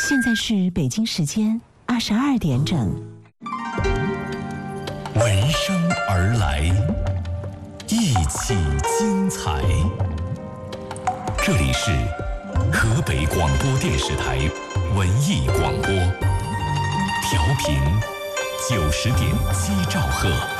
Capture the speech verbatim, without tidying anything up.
现在是北京时间二十二点整。 闻声而来，一起精彩。这里是河北广播电视台文艺广播，调频九十点七兆赫。